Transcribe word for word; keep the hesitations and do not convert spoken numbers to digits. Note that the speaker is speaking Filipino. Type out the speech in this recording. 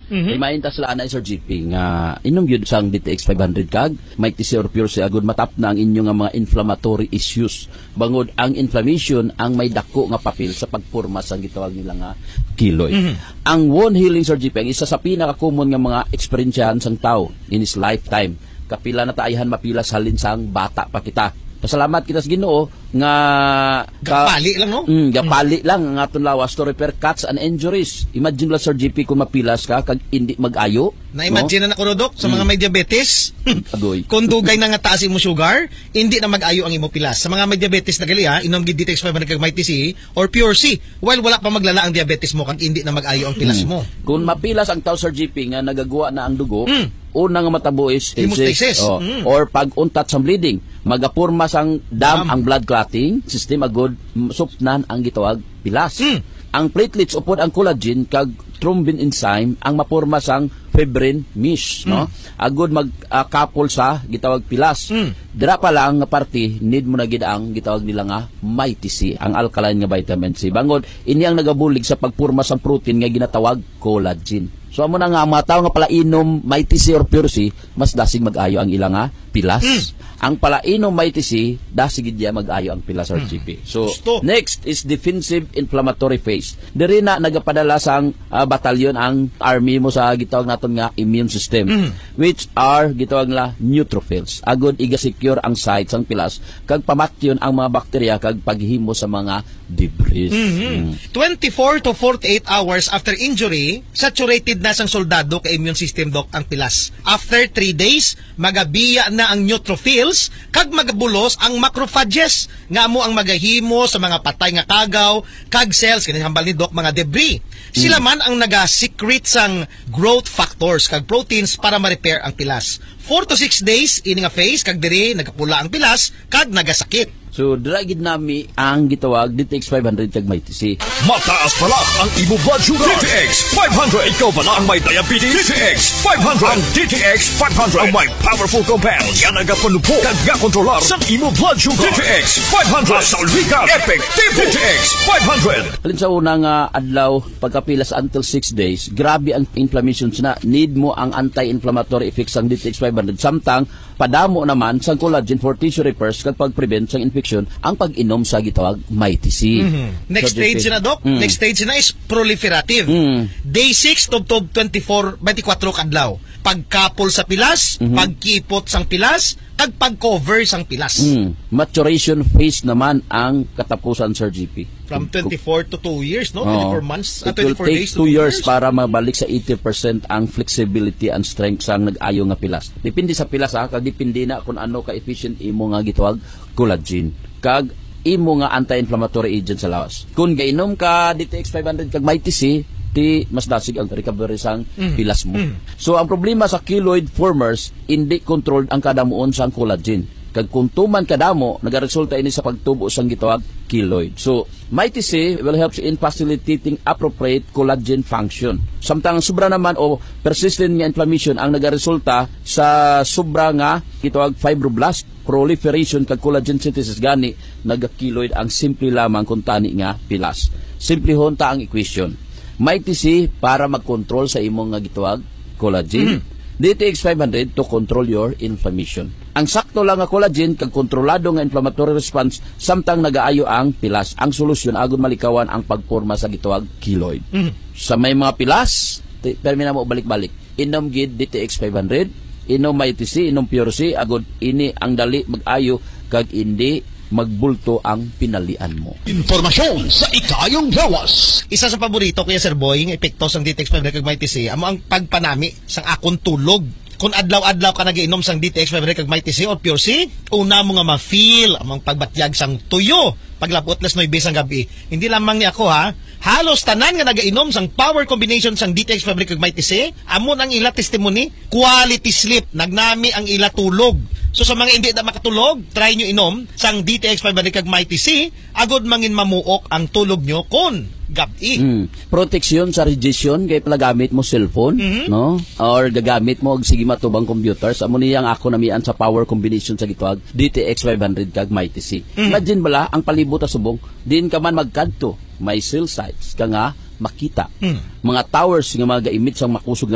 Mm-hmm. Ay mainta sila anay Sir G P nga inom yun sang D T X five hundred kag may T C or pure si agud matap na ang inyo nga mga inflammatory issues. Bangod ang inflammation ang may dako nga papel sa pagporma sang gitawag nila nga keloid. Mm-hmm. Ang wound healing Sir G P ang isa sa pinaka-common nga mga eksperyensyahan sang tao in his lifetime. Kapila na taayahan mapilas halin sang bata pa kita. Pasalamat kita sa Ginoo nga ka, gapali lang no? Mm, gapali mm. lang ang aton lawas to repair cuts and injuries. Imagine lang Sir G P kung mapilas ka kag hindi mag-ayo. Na-imagine no? na nako Dok sa mga mm. may diabetes. Agoy. Kung dugay na nga taas imo sugar, hindi na mag-ayo ang imo pilas. Sa mga may diabetes na gali ha, inom gid D T X five hundred kag may T C or Pure C. While wala pa maglala ang diabetes mo kag hindi na mag-ayo ang pilas mm. mo. Kung mapilas ang tao Sir G P nga nagagawa na ang dugo, mm. una nga matabo is hemostasis oh, mm. or pag untat sa bleeding magapurma sang dam, dam ang blood clotting system agod supnan ang gitawag pilas. Mm. Ang platelets upod ang collagen kag thrombin enzyme ang mapurma sang fibrin mesh mm. no agod magkapol uh, sa gitawag pilas. Mm. Dira pa lang nga parte need mo na gid ang gitawag nila nga may T C ang alkaline nga vitamin C bangod ini ang nagabulig sa pagpurma sang protein nga ginatawag collagen. So amo na nga ang mga tao nga pala inom may T C or Pure C mas dasig mag-ayo ang ilang nga pilas. Mm. Ang pala inom may T C dasig gid mag-ayo ang pilas or mm. G P. So Gusto. Next is defensive inflammatory phase. Diri na nagapadala sang uh, batalyon ang army mo sa gitawag naton nga immune system mm. which are gitawag la neutrophils. Agod iga-secure ang site sang pilas kag pamatyon ang mga bakterya kag paghimo sa mga debris. Mm-hmm. Mm. twenty-four to forty-eight hours after injury, saturated na sang soldado ka immune system Dok ang pilas. After three days, magabiya na ang neutrophils kag magabulos ang macrophages nga mo ang magahimo sa mga patay nga kagaw kag cells kini hambal ni Dok mga debris. Sila man ang naga-secrete sang growth factors kag proteins para ma-repair ang pilas. four to six days ini nga phase kag diri nagapula ang pilas kag nagasakit. So, dragid nami ang gitawag D T X five hundred kag may T C. Mataas pala ang imo blood sugar. D T X five hundred. Ikaw pala ang may diabetes. D T X five hundred. Ang D T X five hundred ang may powerful compounds. Yan ang gapanupo kag gakontrolar sa imo blood sugar. D T X five hundred. Salvican. Effective. D T X five hundred. Alin sa unang uh, adlaw, pagkapilas until six days, grabe ang inflammation na. Need mo ang anti-inflammatory effects ng D T X five hundred. Samtang, padamo naman sa collagen for tissue repairs kag pag-prevent sa infection ang pag-inom sa gitawag may T C. Mm-hmm. Next so, stage na Dok, mm. next stage na is proliferative. Mm. Day six to twenty-four, twenty-four kadlaw. Pagkapol sa pilas, mm-hmm. pagkipot sang pilas, kag pag-cover sang pilas. Mm. Maturation phase naman ang katapusan Sir G P. From twenty-four to two years, no? twenty-four months, uh, twenty-four days to two years, years para mabalik sa eighty percent ang flexibility and strength sang nag-ayo nga pilas. Depende sa pilas ha, kag depende na kung ano ka-efficient imo nga gitawag collagen. Kag imo nga anti-inflammatory agent sa lawas. Kung gainom ka D T X five hundred kag may T C, ti mas dasig ang recovery sang mm. pilas mo. Mm. So ang problema sa keloid formers, hindi controlled ang kadamuon sang collagen. Kag kung tuman kadamo, nagaresulta ini sa pagtubo sang gitawag keloid. So, may T C will help in facilitating appropriate collagen function. Samtang sobra naman o persistent nga inflammation ang nagaresulta sa sobra nga gitawag fibroblast proliferation kag collagen synthesis gani naga-keloid ang simple lamang kung tani nga pilas. Simple honta ang equation. May T C para mag-control sa imong nga gitawag collagen. Mm. D T X five hundred to control your inflammation. Ang sakto lang nga collagen kag kontrolado nga inflammatory response samtang nagaayo ang pilas. Ang solusyon agon malikawan ang pagporma sa gitawag keloid. Mm. Sa may mga pilas, termina mo balik-balik. Inom gid D T X five hundred, inom may T C, inom Pure C, agod ini ang dali mag-ayo kag indi magbulto ang pinalian mo. Informasyon sa ikayong lawas. Isa sa paborito kuya Sir Boy, ng epekto sang D T X five hundred kag may T C, amo ang pagpanami sang akong tulog. Kung adlaw-adlaw ka nagiinom sang D T X five hundred kag may T C or Pure C, una mo nga ma-feel among pagbatyag sang tuyo paglapot las nine sang gabi. Hindi lamang ni ako ha, halos tanan nga nagainom sang power combination sang D T X five hundred kag may T C, amon ang ila testimony, quality sleep, nagnami ang ila tulog. So sa mga hindi na makatulog, try nyo inom sang D T X five hundred kag may T C, agod mangin mamuok ang tulog nyo kon gabi. Mm. Proteksyon sa radiation kay palagamit mo cellphone, mm-hmm. no? Or gagamit mo og sige matubang computers, amo niyang ako namian sa power combination sa gitwag D T X five hundred kag may T C. Mm-hmm. Imagine bala ang palibot sa subong, din ka man magkadto, may cell sites ka nga makita. Mm. Mga towers nga mga gaimit sang makusog